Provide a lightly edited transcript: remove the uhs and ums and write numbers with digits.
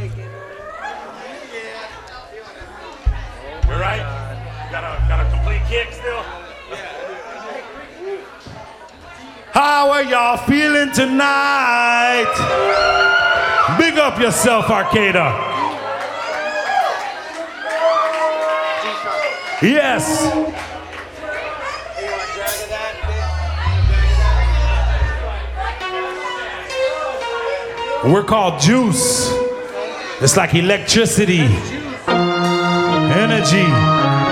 You're right. Got a complete kick still. How are y'all feeling tonight? Big up yourself, Arcada. Yes. We're called juice. It's like electricity, energy.